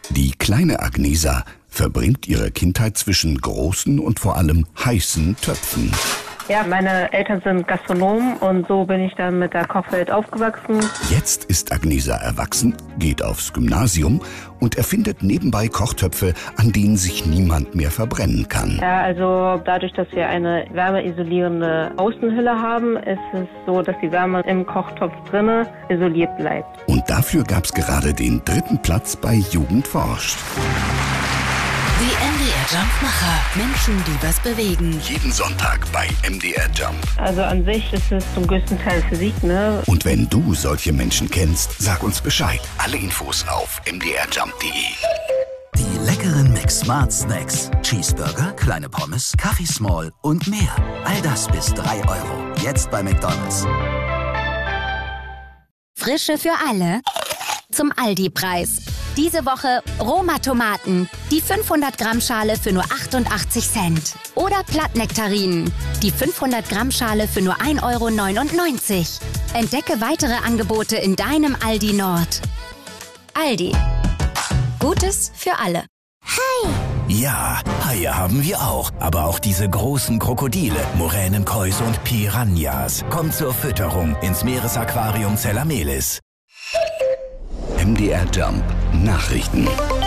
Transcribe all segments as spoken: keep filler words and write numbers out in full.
Die kleine Agnesa verbringt ihre Kindheit zwischen großen und vor allem heißen Töpfen. Ja, meine Eltern sind Gastronomen und so bin ich dann mit der Kochwelt aufgewachsen. Jetzt ist Agnesa erwachsen, geht aufs Gymnasium und erfindet nebenbei Kochtöpfe, an denen sich niemand mehr verbrennen kann. Ja, also dadurch, dass wir eine wärmeisolierende Außenhülle haben, ist es so, dass die Wärme im Kochtopf drinne isoliert bleibt. Und dafür gab's gerade den dritten Platz bei Jugend forscht. Die M D R-Jumpmacher. Menschen, die was bewegen. Jeden Sonntag bei M D R Jump. Also an sich ist es zum größten Teil Physik, ne? Und wenn du solche Menschen kennst, sag uns Bescheid. Alle Infos auf m d r jump punkt d e. Die leckeren Mix Smart Snacks. Cheeseburger, kleine Pommes, Kaffee Small und mehr. All das bis drei Euro. Jetzt bei McDonald's. Frische für alle zum Aldi-Preis. Diese Woche Roma-Tomaten, die fünfhundert Gramm Schale für nur achtundachtzig Cent. Oder Plattnektarinen, die fünfhundert Gramm Schale für nur ein Euro neunundneunzig. Entdecke weitere Angebote in deinem Aldi Nord. Aldi. Gutes für alle. Hi! Ja, Haie haben wir auch. Aber auch diese großen Krokodile, Moränenkäuse und Piranhas. Kommt zur Fütterung ins Meeresaquarium Zellamelis. M D R Jump Nachrichten.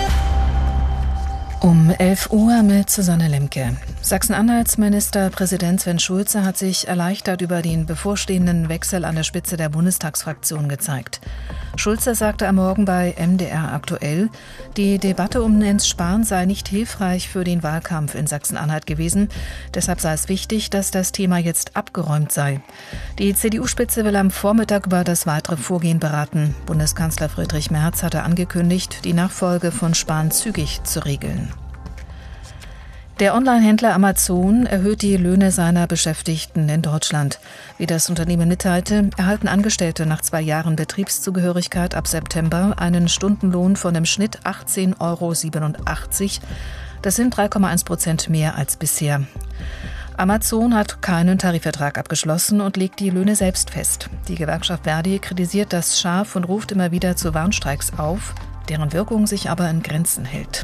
Um elf Uhr mit Susanne Lemke. Sachsen-Anhalts Ministerpräsident Sven Schulze hat sich erleichtert über den bevorstehenden Wechsel an der Spitze der Bundestagsfraktion gezeigt. Schulze sagte am Morgen bei M D R aktuell, die Debatte um Jens Spahn sei nicht hilfreich für den Wahlkampf in Sachsen-Anhalt gewesen. Deshalb sei es wichtig, dass das Thema jetzt abgeräumt sei. Die C D U-Spitze will am Vormittag über das weitere Vorgehen beraten. Bundeskanzler Friedrich Merz hatte angekündigt, die Nachfolge von Spahn zügig zu regeln. Der Online-Händler Amazon erhöht die Löhne seiner Beschäftigten in Deutschland. Wie das Unternehmen mitteilte, erhalten Angestellte nach zwei Jahren Betriebszugehörigkeit ab September einen Stundenlohn von im Schnitt achtzehn Euro siebenundachtzig. Das sind drei Komma eins Prozent mehr als bisher. Amazon hat keinen Tarifvertrag abgeschlossen und legt die Löhne selbst fest. Die Gewerkschaft Verdi kritisiert das scharf und ruft immer wieder zu Warnstreiks auf, deren Wirkung sich aber in Grenzen hält.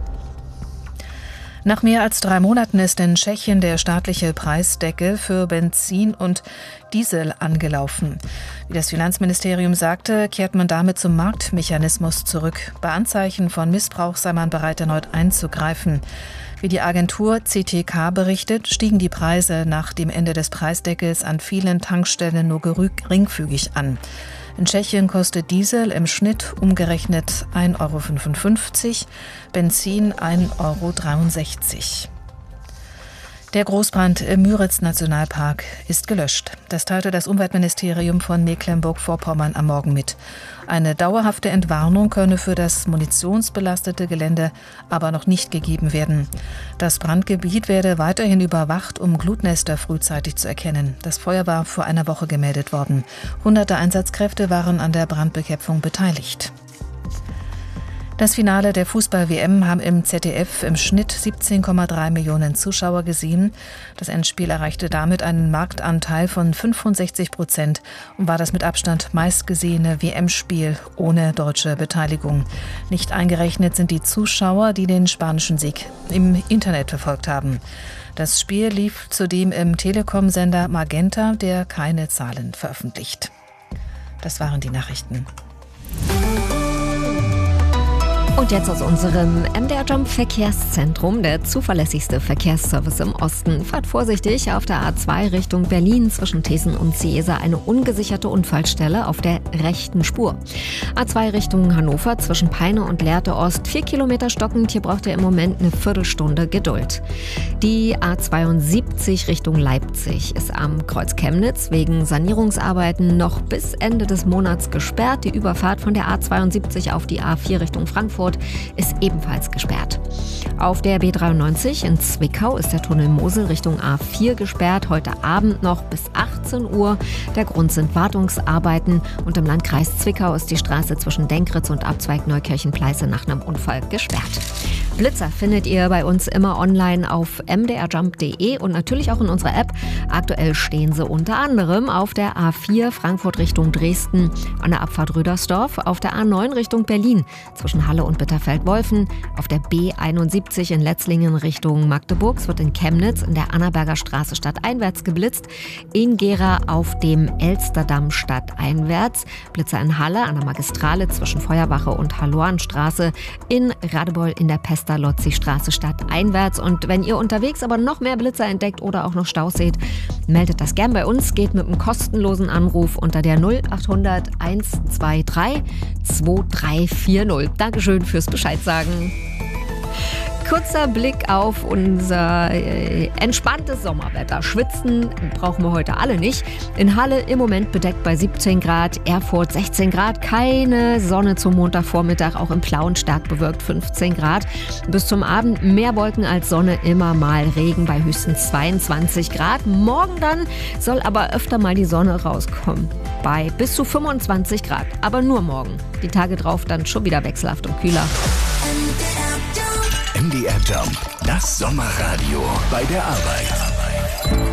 Nach mehr als drei Monaten ist in Tschechien der staatliche Preisdeckel für Benzin und Diesel angelaufen. Wie das Finanzministerium sagte, kehrt man damit zum Marktmechanismus zurück. Bei Anzeichen von Missbrauch sei man bereit, erneut einzugreifen. Wie die Agentur C T K berichtet, stiegen die Preise nach dem Ende des Preisdeckels an vielen Tankstellen nur geringfügig an. In Tschechien kostet Diesel im Schnitt umgerechnet ein Euro fünfundfünfzig, Benzin ein Euro dreiundsechzig. Der Großbrand im Müritz-Nationalpark ist gelöscht. Das teilte das Umweltministerium von Mecklenburg-Vorpommern am Morgen mit. Eine dauerhafte Entwarnung könne für das munitionsbelastete Gelände aber noch nicht gegeben werden. Das Brandgebiet werde weiterhin überwacht, um Glutnester frühzeitig zu erkennen. Das Feuer war vor einer Woche gemeldet worden. Hunderte Einsatzkräfte waren an der Brandbekämpfung beteiligt. Das Finale der Fußball-W M haben im Z D F im Schnitt siebzehn Komma drei Millionen Zuschauer gesehen. Das Endspiel erreichte damit einen Marktanteil von fünfundsechzig Prozent und war das mit Abstand meistgesehene W M-Spiel ohne deutsche Beteiligung. Nicht eingerechnet sind die Zuschauer, die den spanischen Sieg im Internet verfolgt haben. Das Spiel lief zudem im Telekom-Sender Magenta, der keine Zahlen veröffentlicht. Das waren die Nachrichten. Und jetzt aus unserem M D R Jump Verkehrszentrum, der zuverlässigste Verkehrsservice im Osten. Fahrt vorsichtig auf der A zwei Richtung Berlin zwischen Thesen und Seesa eine ungesicherte Unfallstelle auf der rechten Spur. A zwei Richtung Hannover zwischen Peine und Lehrte Ost, vier Kilometer stockend, hier braucht ihr im Moment eine Viertelstunde Geduld. Die A zweiundsiebzig Richtung Leipzig ist am Kreuz Chemnitz wegen Sanierungsarbeiten noch bis Ende des Monats gesperrt. Die Überfahrt von der A zweiundsiebzig auf die A vier Richtung Frankfurt ist ebenfalls gesperrt. Auf der B dreiundneunzig in Zwickau ist der Tunnel Mosel Richtung A vier gesperrt, heute Abend noch bis achtzehn Uhr. Der Grund sind Wartungsarbeiten und im Landkreis Zwickau ist die Straße zwischen Denkritz und Abzweig Neukirchen-Pleiße nach einem Unfall gesperrt. Blitzer findet ihr bei uns immer online auf m d r jump punkt d e und natürlich auch in unserer App. Aktuell stehen sie unter anderem auf der A vier Frankfurt Richtung Dresden, an der Abfahrt Rüdersdorf, auf der A neun Richtung Berlin zwischen Halle und Bitterfeld-Wolfen, auf der B einundsiebzig in Letzlingen Richtung Magdeburg. Es wird in Chemnitz in der Annaberger Straße stadteinwärts geblitzt, in Gera auf dem Elsterdamm stadteinwärts, Blitzer in Halle an der Magistrale zwischen Feuerwache und Halloanstraße, in Radebeul in der Pestalozzi-Straße stadteinwärts. Und wenn ihr unterwegs aber noch mehr Blitzer entdeckt oder auch noch Staus seht, meldet das gern bei uns, geht mit einem kostenlosen Anruf unter der null achthundert hundertzweiundzwanzig zweitausenddreihundertvierzig. Dankeschön fürs Bescheid sagen. Kurzer Blick auf unser äh, entspanntes Sommerwetter. Schwitzen brauchen wir heute alle nicht. In Halle im Moment bedeckt bei siebzehn Grad, Erfurt sechzehn Grad, keine Sonne zum Montagvormittag, auch im Plauen stark bewölkt fünfzehn Grad. Bis zum Abend mehr Wolken als Sonne, immer mal Regen bei höchstens zweiundzwanzig Grad. Morgen dann soll aber öfter mal die Sonne rauskommen, bei bis zu fünfundzwanzig Grad, aber nur morgen. Die Tage drauf dann schon wieder wechselhaft und kühler. M D R Jump, das Sommerradio bei der Arbeit.